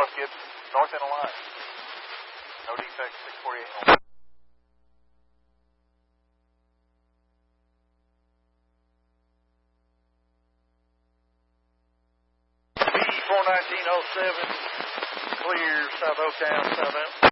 North Gibson, north end of line. No defects, 648 on. B41907, clear South Oaktown, South End.